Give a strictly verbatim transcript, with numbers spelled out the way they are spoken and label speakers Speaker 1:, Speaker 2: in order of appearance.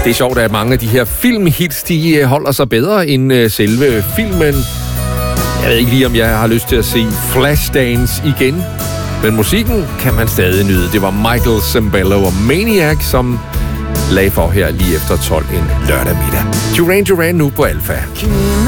Speaker 1: Det er sjovt, at mange af de her filmhits, de holder sig bedre end øh, selve filmen. Jeg ved ikke lige, om jeg har lyst til at se Flashdance igen. Men musikken kan man stadig nyde. Det var Michael Sembello og Maniac, som lagde for her lige efter tolv en lørdag middag. Duran Duran nu på Alpha.